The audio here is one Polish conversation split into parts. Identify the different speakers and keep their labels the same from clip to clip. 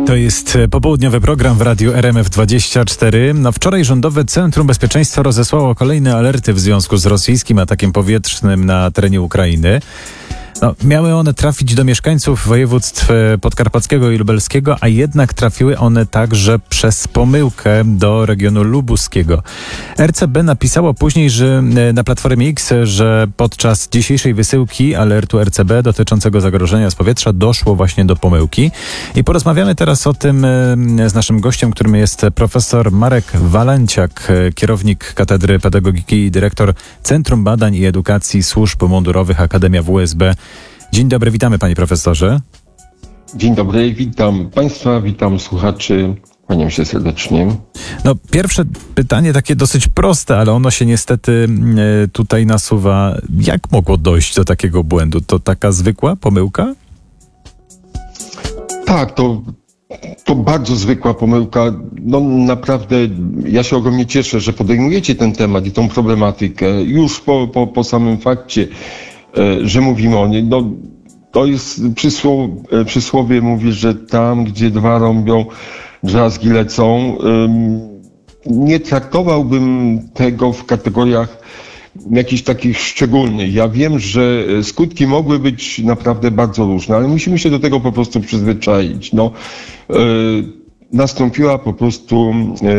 Speaker 1: To jest popołudniowy program w radiu RMF24. Wczoraj Rządowe Centrum Bezpieczeństwa rozesłało kolejne alerty w związku z rosyjskim atakiem powietrznym na terenie Ukrainy. Miały one trafić do mieszkańców województw podkarpackiego i lubelskiego, a jednak trafiły one także przez pomyłkę do regionu lubuskiego. RCB napisało później, że na Platformie X, że podczas dzisiejszej wysyłki alertu RCB dotyczącego zagrożenia z powietrza doszło właśnie do pomyłki. I porozmawiamy teraz o tym z naszym gościem, którym jest profesor Marek Walenciak, kierownik Katedry Pedagogiki i dyrektor Centrum Badań i Edukacji Służb Mundurowych Akademia WSB. Dzień dobry, witamy panie profesorze.
Speaker 2: Dzień dobry, witam państwa, witam słuchaczy, kłaniam się serdecznie.
Speaker 1: Pierwsze pytanie takie dosyć proste, ale ono się niestety tutaj nasuwa. Jak mogło dojść do takiego błędu? To taka zwykła pomyłka?
Speaker 2: Tak, to bardzo zwykła pomyłka. Naprawdę ja się ogromnie cieszę, że podejmujecie ten temat i tą problematykę już po samym fakcie, że mówimy o niej. To jest przysłowie mówi, że tam, gdzie dwa rąbią, drzazgi lecą. Nie traktowałbym tego w kategoriach jakichś takich szczególnych. Ja wiem, że skutki mogły być naprawdę bardzo różne, ale musimy się do tego po prostu przyzwyczaić. Nastąpiła po prostu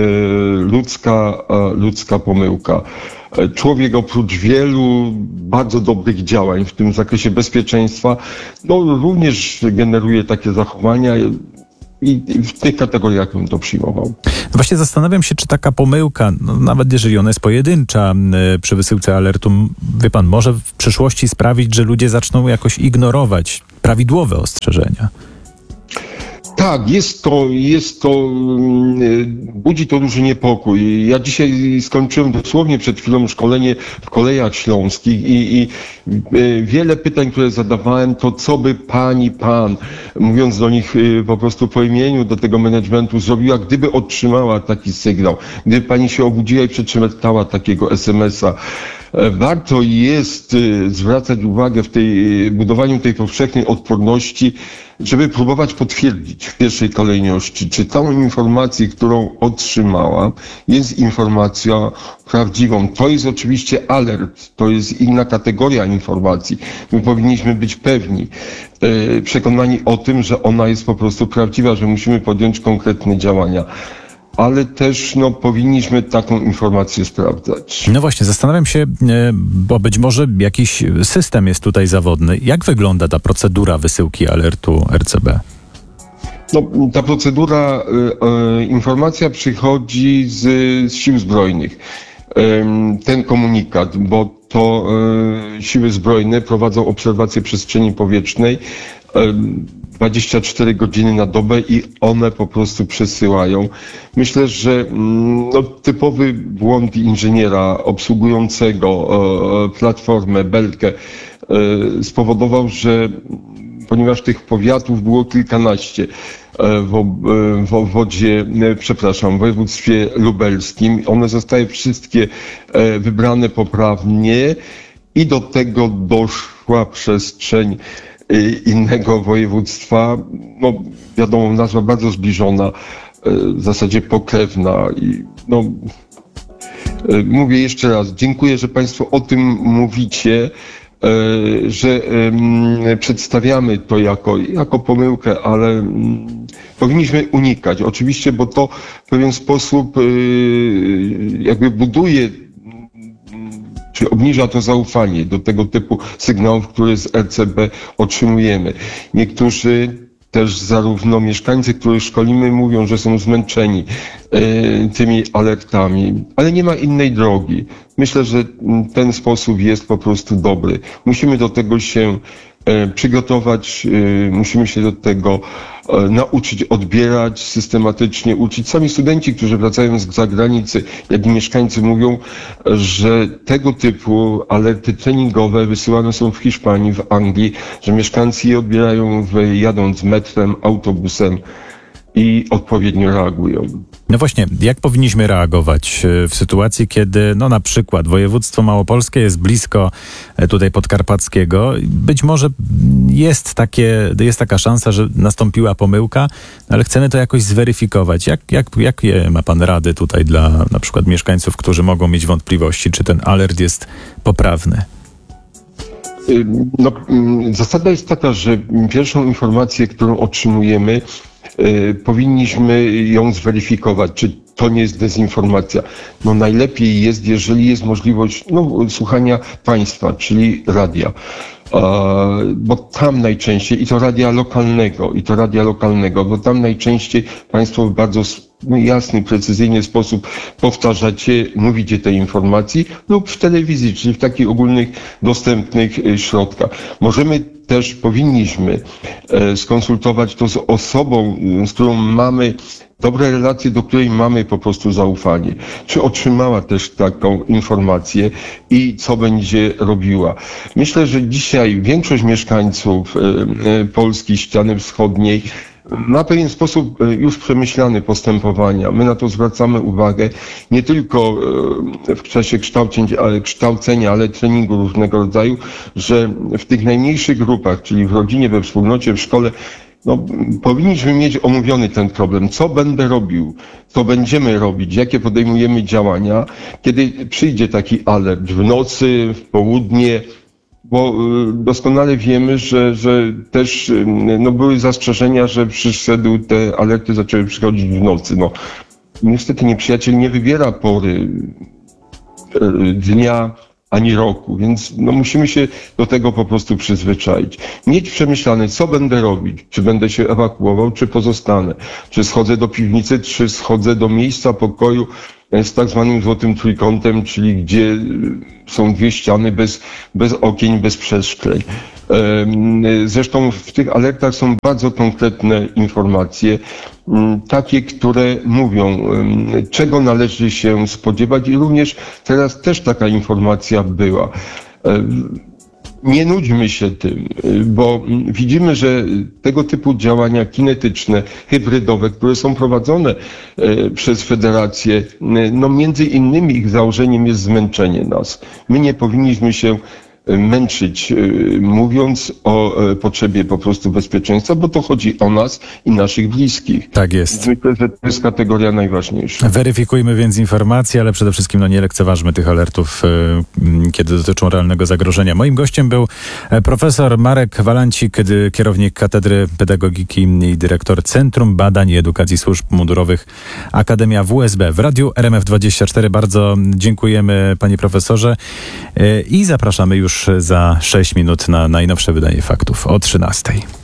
Speaker 2: ludzka pomyłka. Człowiek oprócz wielu bardzo dobrych działań w tym zakresie bezpieczeństwa, również generuje takie zachowania i w tych kategoriach bym to przyjmował.
Speaker 1: Właśnie zastanawiam się, czy taka pomyłka, nawet jeżeli ona jest pojedyncza przy wysyłce alertu, wie pan, może w przyszłości sprawić, że ludzie zaczną jakoś ignorować prawidłowe ostrzeżenia.
Speaker 2: Tak, budzi to duży niepokój. Ja dzisiaj skończyłem dosłownie przed chwilą szkolenie w Kolejach Śląskich i wiele pytań, które zadawałem, to co by pani, pan, mówiąc do nich po prostu po imieniu, do tego managementu zrobiła, gdyby otrzymała taki sygnał, gdyby pani się obudziła i przeczytała takiego SMS-a. Warto jest zwracać uwagę w budowaniu tej powszechnej odporności, żeby próbować potwierdzić w pierwszej kolejności, czy tą informację, którą otrzymała, jest informacją prawdziwą. To jest oczywiście alert, to jest inna kategoria informacji. My powinniśmy być pewni, przekonani o tym, że ona jest po prostu prawdziwa, że musimy podjąć konkretne działania. Ale też powinniśmy taką informację sprawdzać.
Speaker 1: Właśnie, zastanawiam się, bo być może jakiś system jest tutaj zawodny. Jak wygląda ta procedura wysyłki alertu RCB?
Speaker 2: Ta procedura, informacja przychodzi z Sił Zbrojnych. Ten komunikat, bo to Siły Zbrojne prowadzą obserwację przestrzeni powietrznej 24 godziny na dobę i one po prostu przesyłają. Myślę, że typowy błąd inżyniera obsługującego platformę, belkę spowodował, że ponieważ tych powiatów było kilkanaście w województwie lubelskim, one zostały wszystkie wybrane poprawnie i do tego doszła przestrzeń innego województwa, wiadomo, nazwa bardzo zbliżona, w zasadzie pokrewna i mówię jeszcze raz, dziękuję, że państwo o tym mówicie, że przedstawiamy to jako pomyłkę, ale powinniśmy unikać, oczywiście, bo to w pewien sposób jakby buduje czy obniża to zaufanie do tego typu sygnałów, które z RCB otrzymujemy. Niektórzy też zarówno mieszkańcy, których szkolimy, mówią, że są zmęczeni tymi alertami, ale nie ma innej drogi. Myślę, że ten sposób jest po prostu dobry. Musimy do tego się przygotować, musimy się do tego nauczyć odbierać, systematycznie uczyć. Sami studenci, którzy wracają z zagranicy, jak i mieszkańcy mówią, że tego typu alerty treningowe wysyłane są w Hiszpanii, w Anglii, że mieszkańcy je odbierają jadąc metrem, autobusem i odpowiednio reagują.
Speaker 1: No właśnie, jak powinniśmy reagować w sytuacji, kiedy na przykład województwo małopolskie jest blisko tutaj podkarpackiego? Być może jest taka szansa, że nastąpiła pomyłka, ale chcemy to jakoś zweryfikować. Jakie ma pan rady tutaj dla na przykład mieszkańców, którzy mogą mieć wątpliwości, czy ten alert jest poprawny?
Speaker 2: Zasada jest taka, że pierwszą informację, którą otrzymujemy, powinniśmy ją zweryfikować, czy to nie jest dezinformacja. Najlepiej jest, jeżeli jest możliwość słuchania państwa, czyli radia. Bo tam najczęściej, i to radia lokalnego, bo tam najczęściej państwo w bardzo jasny, precyzyjny sposób powtarzacie, mówicie tej informacji lub w telewizji, czyli w takich ogólnych, dostępnych środkach. Powinniśmy skonsultować to z osobą, z którą mamy dobre relacje, do której mamy po prostu zaufanie. Czy otrzymała też taką informację i co będzie robiła? Myślę, że dzisiaj większość mieszkańców Polski, ściany wschodniej ma pewien sposób już przemyślany postępowania. My na to zwracamy uwagę nie tylko w czasie kształcenia, ale treningu różnego rodzaju, że w tych najmniejszych grupach, czyli w rodzinie, we wspólnocie, w szkole, powinniśmy mieć omówiony ten problem. Co będę robił? Co będziemy robić? Jakie podejmujemy działania? Kiedy przyjdzie taki alert w nocy, w południe, bo doskonale wiemy, że też były zastrzeżenia, że te alerty zaczęły przychodzić w nocy. Niestety nieprzyjaciel nie wybiera pory dnia ani roku, więc musimy się do tego po prostu przyzwyczaić. Mieć przemyślane, co będę robić, czy będę się ewakuował, czy pozostanę, czy schodzę do piwnicy, czy schodzę do miejsca pokoju z tak zwanym złotym trójkątem, czyli gdzie są dwie ściany bez okien, bez przeszkleń. Zresztą w tych alertach są bardzo konkretne informacje, takie, które mówią, czego należy się spodziewać i również teraz też taka informacja była. Nie nudźmy się tym, bo widzimy, że tego typu działania kinetyczne, hybrydowe, które są prowadzone przez federację, między innymi ich założeniem jest zmęczenie nas. My nie powinniśmy się męczyć, mówiąc o potrzebie po prostu bezpieczeństwa, bo to chodzi o nas i naszych bliskich.
Speaker 1: Tak jest.
Speaker 2: Myślę, że to jest kategoria najważniejsza.
Speaker 1: Weryfikujmy więc informacje, ale przede wszystkim nie lekceważmy tych alertów, kiedy dotyczą realnego zagrożenia. Moim gościem był profesor Marek Walancik, kierownik Katedry Pedagogiki i dyrektor Centrum Badań i Edukacji Służb Mundurowych Akademia WSB. W Radiu RMF24 bardzo dziękujemy, panie profesorze, i zapraszamy już za 6 minut na najnowsze wydanie faktów o 13:00.